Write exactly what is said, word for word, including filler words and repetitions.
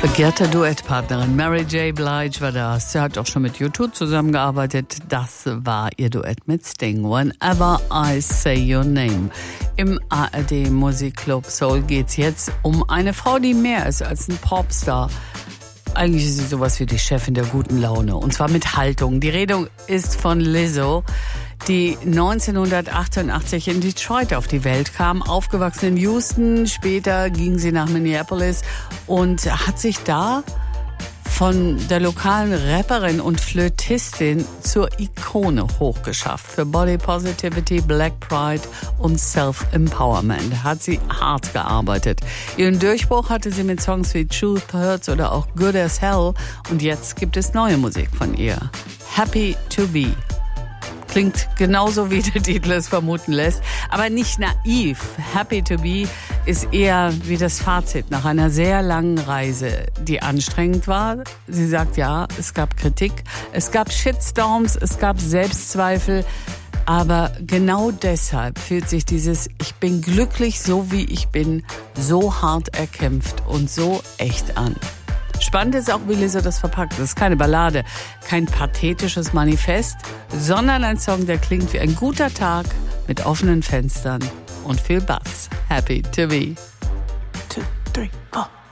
Begehrte Duettpartnerin Mary J. Blige war das. Sie hat auch schon mit U zwei zusammengearbeitet. Das war ihr Duett mit Sting. Whenever I Say Your Name. Im A R D Musikclub Soul geht's jetzt um eine Frau, die mehr ist als ein Popstar. Eigentlich ist sie sowas wie die Chefin der guten Laune. Und zwar mit Haltung. Die Rede ist von Lizzo, die neunzehnhundertachtundachtzig in Detroit auf die Welt kam, aufgewachsen in Houston. Später ging sie nach Minneapolis und hat sich da von der lokalen Rapperin und Flötistin zur Ikone hochgeschafft. Für Body Positivity, Black Pride und Self-Empowerment hat sie hart gearbeitet. Ihren Durchbruch hatte sie mit Songs wie Truth Hurts oder auch Good as Hell. Und jetzt gibt es neue Musik von ihr. Happy to Be. Klingt genauso, wie der Titel es vermuten lässt, aber nicht naiv. Happy to Be ist eher wie das Fazit nach einer sehr langen Reise, die anstrengend war. Sie sagt ja, es gab Kritik, es gab Shitstorms, es gab Selbstzweifel, aber genau deshalb fühlt sich dieses Ich bin glücklich so wie ich bin so hart erkämpft und so echt an. Spannend ist auch, wie Lizzo das verpackt. Das ist keine Ballade, kein pathetisches Manifest, sondern ein Song, der klingt wie ein guter Tag mit offenen Fenstern und viel Bass. Happy to be. Two, three, four.